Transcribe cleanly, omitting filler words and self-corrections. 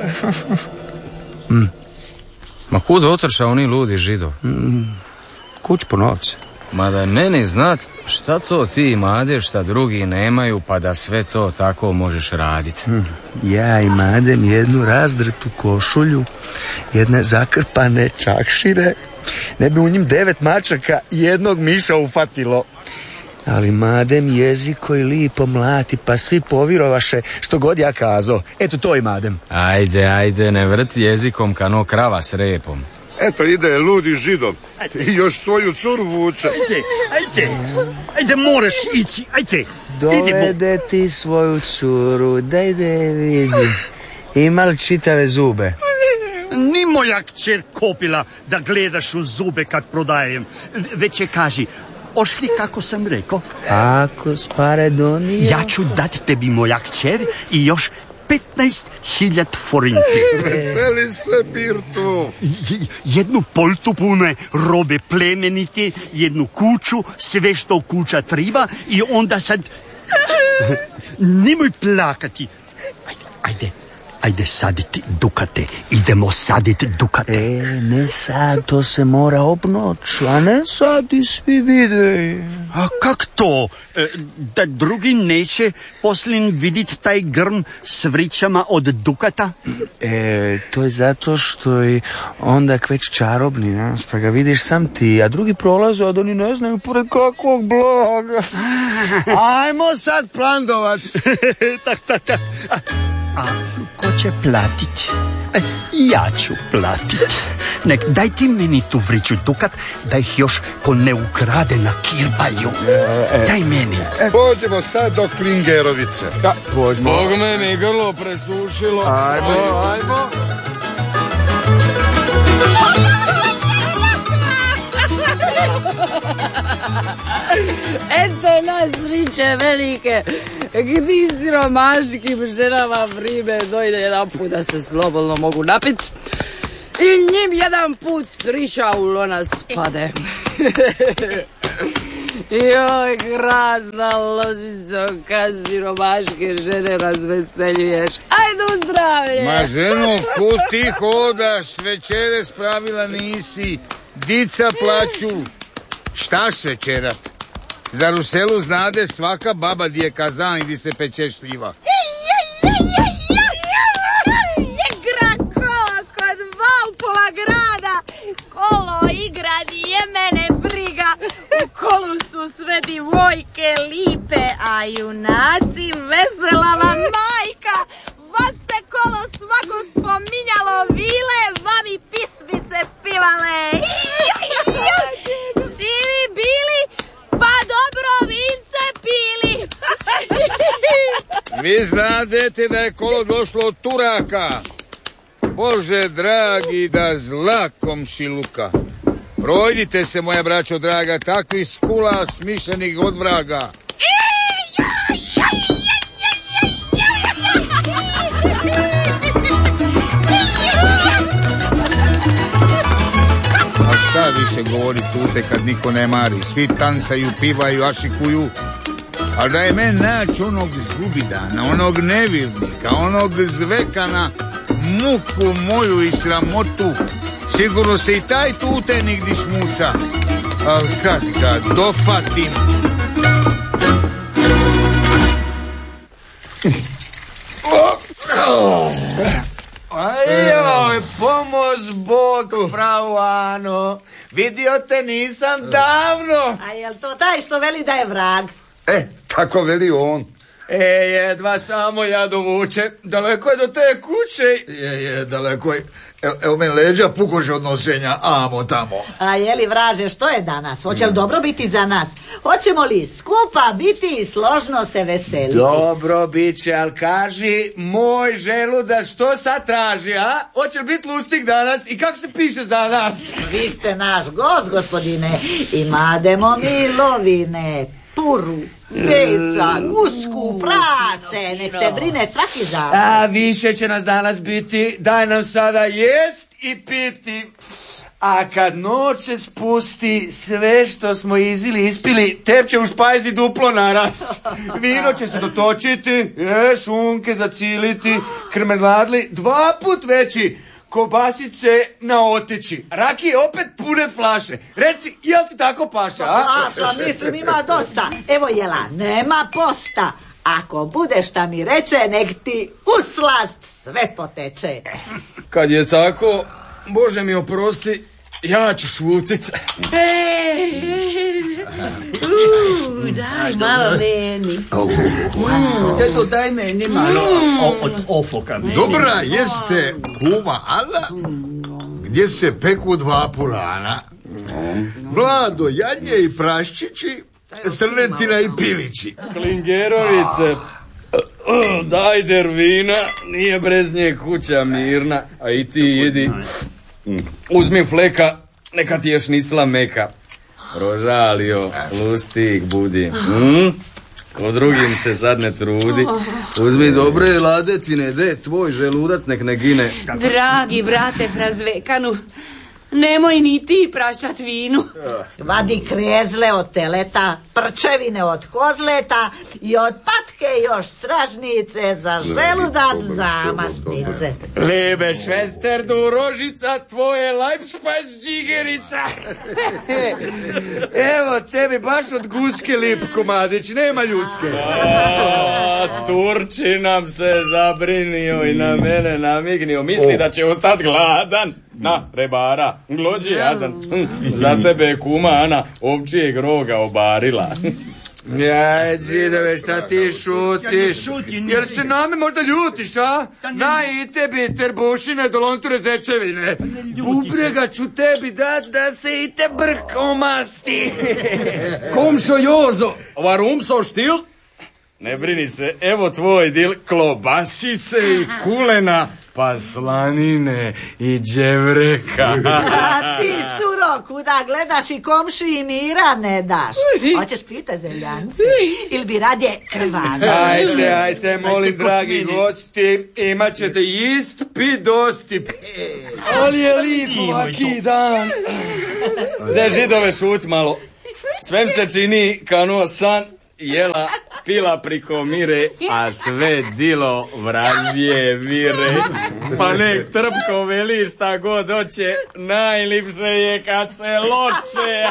Ma kud otršao oni ludi Žido? Kuć po novce. Ma da meni znat šta to ti imadeš šta drugi nemaju pa da sve to tako možeš raditi. Ja imadem jednu razdrtu košulju, jedne zakrpane čakšire, ne bi u njim 9 mačaka i jednog miša ufatilo. Ali madem jezik koji lipo mlati, pa svi povirovaše što god ja kazo. Eto to imadem. Ajde, ne vrti jezikom kano krava s repom. Eto ide ludi Židom i još svoju curu vuče. Ajde, moraš ići, ajde. Dovede ti svoju curu, daj da je vidi. Ima li čitave zube? Ni moja kćer kopila da gledaš u zube kad prodajem. Već je kaži, ošli kako sam rekao. Ako spare donije... Ja ću dati tebi moja kćer i još 15.000 forinti. Veseli se, Birtu. Jednu poltu pune robe plemenite, jednu kuću, sve što kuća triba i onda sad... Nemoj plakati. Ajde saditi dukate. Idemo saditi dukate. Ne sad, to se mora obnoć, a ne sad i svi vide. A kak to? Da drugi neće poslije vidjeti taj grm s vrićama od dukata? To je zato što je onda već čarobni, ne? Pa ga vidiš sam ti, a drugi prolaze, a da oni ne znaju pored kakvog blaga. Ajmo sad plandovat. Tak. A ko će platit? Ja ću platit. Nek daj ti meni tu vriću dukat, da ih još ko ne ukrade na kirbaju. Daj meni. Pođemo sad do Klingerovice. Da, pođemo. Bog meni grlo presušilo. Ajmo. Eto nas vriće velike. Gdje siromaškim ženama vrime dojde jedan put da se slobodno mogu napit i njim jedan put srića u lona spade. Joj, krasna ložico, kad siromaške žene razveseljuješ. Ajde u zdravlje. Ma ženo, kud ti hodaš, večere spravila nisi, dica plaću. Štaš večerat? Zar u selu znade svaka baba di je kazan i di se peče šljiva? Igra kolo kod Valpova grada. Kolo igra, nije mene briga. U kolu su sve divojke lipe, a junaci vesela vam majka. Vas se kolo svako spominjalo, vile vam i pismice pivale. Živi bili, pa dobro vince pili. Vi znadete da je kolo došlo od Turaka. Bože dragi, da zla komšiluka. Projdite se, moja braćo draga, takvi skula smišljenih od vraga. A šta više govori tute kad niko ne mari? Svi tancaju, pivaju, ašikuju. A da je men naći onog zgubidana, onog nevirnika, onog zvekana, muku moju i sramotu, sigurno se i taj tute nigdi šmuca. Ali kad ga dofatim... Ajoj, pomoz Bog, pravo Ano. Vidio te nisam davno. A jel to taj što veli da je vrag? Kako veli on? Jedva samo ja dovuče. Daleko je do te kuće. Je, daleko je. Evo men leđa pukože od nosenja, amo tamo. A jeli vraže, što je danas? Hoće li dobro biti za nas? Hoćemo li skupa biti i složno se veseliti? Dobro bit će, ali kaži, moj želudac što sad traži, a? Hoće li biti lustig danas i kako se piše za nas? Vi ste naš gost, gospodine. Imademo mi lovine, puru, zeca, gusku, prase, nek se brine svaki dan. A više će nas danas biti, daj nam sada jest i piti. A kad noć se spusti, sve što smo izili ispili, tep će u špajzi duplo narast. Vino će se dotočiti, šunke zaciliti, krmenadli 2 put veći, kobasice na oteći, rakije opet pune flaše. Reci, jel ti tako paša, a? Paša, mislim ima dosta. Evo jela, nema posta. Ako bude šta mi reče, nek ti u slast sve poteče. Kad je tako, Bože mi oprosti, ja ću šutit. Daj malo meni. Eto, daj meni malo od ofoka. Dobra jeste kuma Ala, gdje se peku 2 purana. Vlado, jadnje i praščići, srnetina i pilići. Klingerovice, daj dervina, nije brez nje kuća mirna, a i ti jedi. Uzmi fleka, neka ti je šnicla meka. Rožalio, lustik budi. Ko drugim se sad ne trudi. Uzmi dobre ladetine, de, tvoj želudac nek ne gine. Dragi brate Frazvekanu, nemoj ni ti prašat vinu. Vadi krezle od teleta, prčevine od kozleta i od patke još stražnice za želudac zamastnice. Liebe Schwester, du rožica, tvoje Leibspeis džigerica. Evo tebi baš od guske lip komadić, nema ljudske. Turči nam se zabrinio i na mene namignio. Misli da će ostati gladan. Na, rebara, glođi jadan. Za tebe je kuma Ana ovčijeg roga obarila. Jaj, židove, šta ti šutiš? Jel se na me možda ljutiš, a? Na i tebi terbušine do lonture zečevine. Bubrega ću tebi dat da se i te brk omasti. Komšo Jozo, varum so štil? Ne brini se, evo tvoj dil, klobasice i kulena, pa slanine i đevreka. A ti, curo, kuda gledaš i komši i mira ne daš. Hoćeš pita zeljanci ili bi radje krvane? Ajte, molim, dragi gosti, imat ćete jest, pi dosti. Ali je lijep ovaki dan. Da židove šut malo. Svem se čini kano san, jela, pila priko mire, a sve dilo vražje vire. Pa nek trpko veli šta god hoće, najlipše je kad se loče.